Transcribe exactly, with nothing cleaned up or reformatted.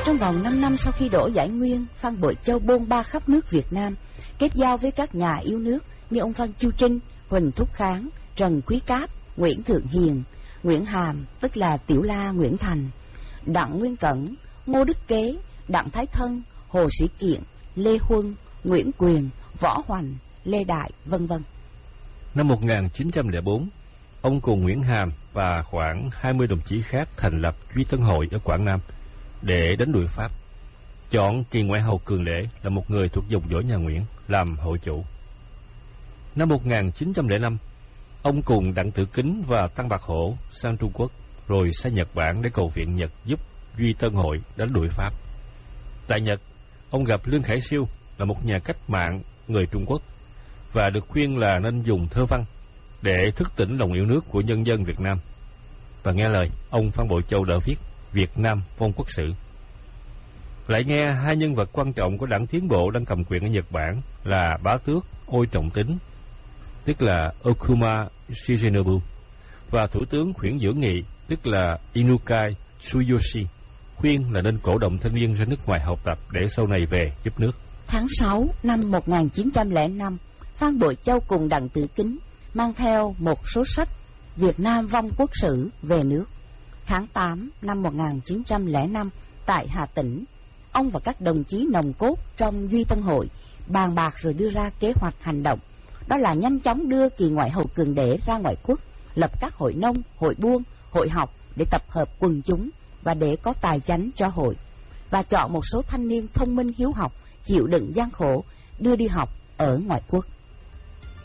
Trong vòng năm năm sau khi đổ giải nguyên, Phan Bội Châu bôn ba khắp nước Việt Nam, kết giao với các nhà yêu nước như ông Phan Chu Trinh, Huỳnh Thúc Kháng, Trần Quý Cáp, Nguyễn Thượng Hiền, Nguyễn Hàm tức là Tiểu La Nguyễn Thành, Đặng Nguyên Cẩn, Ngô Đức Kế, Đặng Thái Thân, Hồ Sĩ Kiện, Lê Huân, Nguyễn Quyền, Võ Hoành, Lê Đại, vân vân. Năm một nghìn chín trăm lẻ bốn, ông cùng Nguyễn Hàm và khoảng hai mươi đồng chí khác thành lập Duy Tân Hội ở Quảng Nam để đánh đuổi Pháp. Chọn Kỳ Ngoại Hầu Cường Lễ là một người thuộc dòng dõi nhà Nguyễn làm hội chủ. Năm một nghìn chín trăm lẻ năm, ông cùng Đặng Tử Kính và Tăng Bạc Hổ sang Trung Quốc, rồi sang Nhật Bản để cầu viện Nhật giúp Duy Tân Hội đánh đuổi Pháp. Tại Nhật, ông gặp Lương Khải Siêu là một nhà cách mạng người Trung Quốc và được khuyên là nên dùng thơ văn để thức tỉnh lòng yêu nước của nhân dân Việt Nam. Và nghe lời, ông Phan Bội Châu đã viết Việt Nam Vong Quốc Sử. Lại nghe hai nhân vật quan trọng của đảng Tiến Bộ đang cầm quyền ở Nhật Bản là Bá Tước Ôi Trọng Tính, tức là Okuma Shizenobu, và Thủ tướng khuyển dưỡng nghị, tức là Inukai Tsuyoshi, khuyên là nên cổ động thanh niên ra nước ngoài học tập để sau này về giúp nước. Tháng sáu năm một nghìn chín trăm lẻ năm, Phan Bội Châu cùng Đặng Tử Kính mang theo một số sách Việt Nam Vong Quốc Sử về nước. Tháng tám năm một nghìn chín trăm lẻ năm, tại Hà Tĩnh, ông và các đồng chí nòng cốt trong Duy Tân Hội bàn bạc rồi đưa ra kế hoạch hành động. Đó là nhanh chóng đưa Kỳ Ngoại Hầu Cường Đế ra ngoại quốc, lập các hội nông, hội buôn, hội học để tập hợp quần chúng và để có tài chánh cho hội, và chọn một số thanh niên thông minh hiếu học, chịu đựng gian khổ đưa đi học ở ngoại quốc.